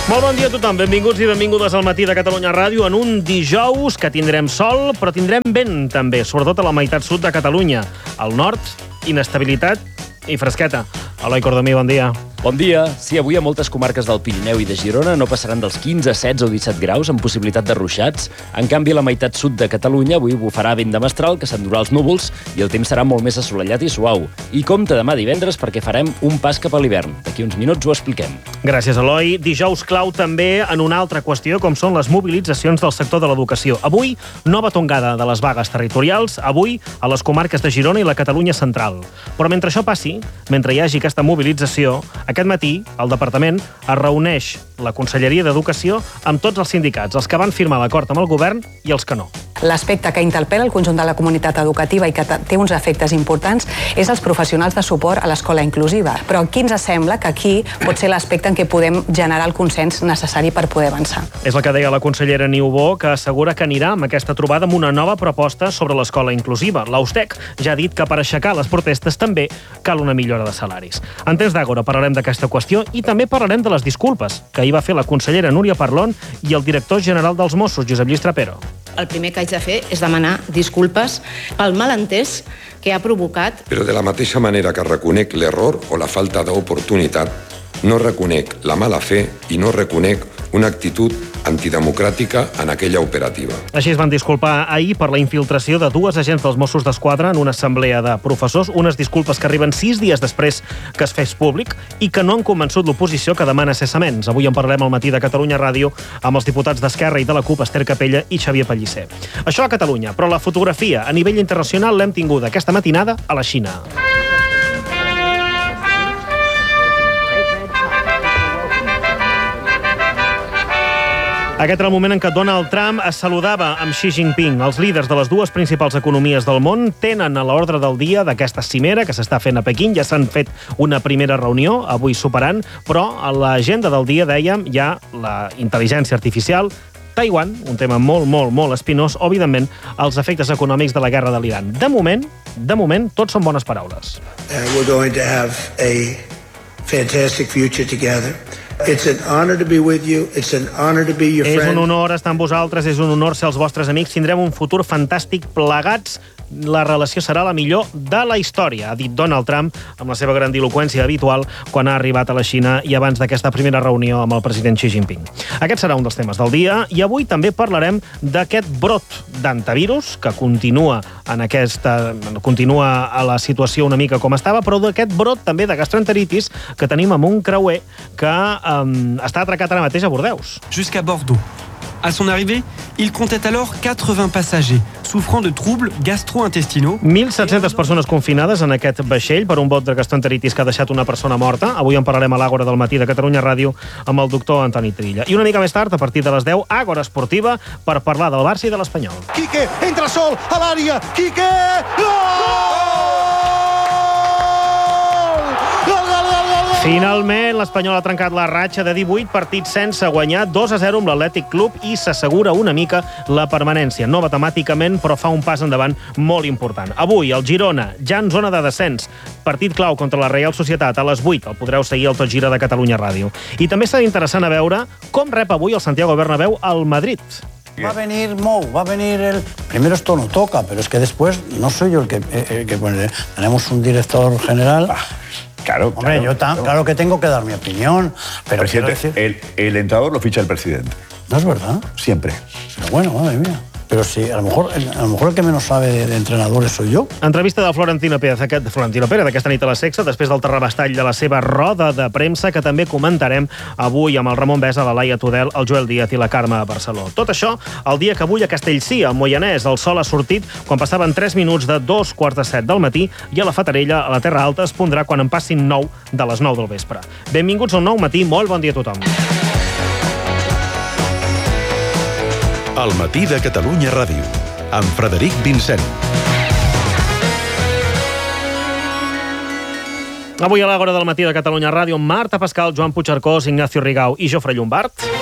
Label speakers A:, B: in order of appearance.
A: Molt bon dia a tothom, benvinguts i benvingudes al Matí de Catalunya Ràdio en un dijous que tindrem sol, però tindrem vent també, sobretot a la meitat sud de Catalunya. Al nord, inestabilitat i fresqueta. Eloi Cordomí, bon dia.
B: Bon dia. Sí, avui a moltes comarques del Pirineu i de Girona no passaran dels 15, 16 o 17 graus amb possibilitat de ruixats. En canvi, a la meitat sud de Catalunya avui bufarà vent de mestral que s'endurà els núvols i el temps serà molt més assolellat i suau. I compte demà divendres perquè farem un pas cap a l'hivern. D'aquí uns minuts ho expliquem.
A: Gràcies, Eloi. Dijous clau també en una altra qüestió, com són les mobilitzacions del sector de l'educació. Avui, nova tongada de les vagues territorials, avui a les comarques de Girona i la Catalunya central. Però mentre això passi, mentre hi hagi aquesta mobilització, aquest matí el departament es reuneix la Conselleria d'Educació amb tots els sindicats, els que van firmar l'acord amb el govern i els que no.
C: L'aspecte que interpel·la el conjunt de la comunitat educativa i que té uns efectes importants és els professionals de suport a l'escola inclusiva. Però aquí ens sembla que aquí pot ser l'aspecte en què podem generar el consens necessari per poder avançar.
A: És el que deia la consellera Niubó, que assegura que anirà amb aquesta trobada amb una nova proposta sobre l'escola inclusiva. L'Austec ja ha dit que per aixecar les protestes també cal una millora de salaris. En temps d'Àgora parlarem d'aquesta qüestió i també parlarem de les disculpes que ahir va fer la consellera Núria Parlon i el director general dels Mossos, Josep Lluís Trapero.
D: El primer que haig de fer és demanar disculpes pel malentès que ha provocat.
E: Però de la mateixa manera que reconec l'error o la falta d'oportunitat, no reconec la mala fe i no reconec una actitud antidemocràtica en aquella operativa.
A: Així es van disculpar ahir per la infiltració de dues agents dels Mossos d'Esquadra en una assemblea de professors, unes disculpes que arriben 6 dies després que es fes públic i que no han convençut l'oposició que demana cessaments. Avui en parlarem al Matí de Catalunya Ràdio amb els diputats d'Esquerra i de la CUP, Esther Capella i Xavier Pellicer. Això a Catalunya, però la fotografia a nivell internacional l'hem tinguda aquesta matinada a la Xina. Aquest era el moment en què Donald Trump es saludava amb Xi Jinping. Els líders de les dues principals economies del món tenen a l'ordre del dia d'aquesta cimera que s'està fent a Pequín. Ja s'han fet una primera reunió, avui superant, però a l'agenda del dia, dèiem, hi ha la intel·ligència artificial, Taiwan, un tema molt espinós, o, evidentment, els efectes econòmics de la guerra de l'Iran. De moment, tot són bones paraules.
F: We're going to have a fantastic future together. It's an honor to be with you. It's an honor to be your friend.
A: És un honor estar amb vosaltres, és un honor ser els vostres amics. Tindrem un futur fantàstic plegats. La relació serà la millor de la història, ha dit Donald Trump amb la seva grandiloqüència habitual quan ha arribat a la Xina i abans d'aquesta primera reunió amb el president Xi Jinping. Aquest serà un dels temes del dia i avui també parlarem d'aquest brot d'antivirus que continua a la situació una mica com estava, però d'aquest brot també de gastroenteritis que tenim amb un creuer que està atracat ara mateix a Bordeus.
G: Jusqu'à Bordeaux. À son arrivée, il comptait alors 80 passagers souffrant de troubles gastro-intestinaux.
A: 1.700 persones confinades en aquest vaixell per un brot de gastroenteritis que ha deixat una persona morta. Avui en parlarem a l'Àgora del Matí de Catalunya Ràdio amb el doctor Antoni Trilla. I una mica més tard, a partir de les 10, Àgora Esportiva per parlar del Barça i de l'Espanyol.
H: Quique, entra sol a l'àrea. Quique! Gol!
A: Finalment, l'Espanyol ha trencat la ratxa de 18 partits sense guanyar, 2-0 amb l'Atlètic Club i s'assegura una mica la permanència. No matemàticament, però fa un pas endavant molt important. Avui, el Girona, ja en zona de descens, partit clau contra la Reial Societat a les 8. El podreu seguir al Tot Gira de Catalunya Ràdio. I també serà interessant a veure com rep avui el Santiago Bernabéu al Madrid.
I: Va a venir Mou, va a venir el... Primero esto no toca, pero es que después no soy yo el que pone. Tenemos un director general...
J: Claro,
I: hombre, claro que tengo que dar mi opinión, pero
J: presidente, el entrenador lo ficha el presidente.
I: ¿No es verdad?
J: Siempre.
I: Pero bueno, madre mía. Pero sí, a lo mejor el que menos sabe de entrenadores soy yo.
A: Entrevista de Florentino Pérez d'aquesta nit a la Sexta, després del terrabastall de la seva roda de premsa, que també comentarem avui amb el Ramon Besa, la Laia Tudel, el Joel Díaz i la Carme Barceló. Tot això el dia que avui a Castellcí, al Moianès, el sol ha sortit quan passaven 3 minuts de 2:45 del matí i a la Fatarella, a la Terra Alta, es pondrà quan en passin 9 de les 9 del vespre. Benvinguts al Nou Matí, molt bon dia a tothom.
K: El Matí de Catalunya Ràdio, amb Frederic Vincent.
A: Avui a l'Àgora del Matí de Catalunya Ràdio, Marta Pascal, Joan Puigcercós, Ignacio Rigau i Jofre Llombart.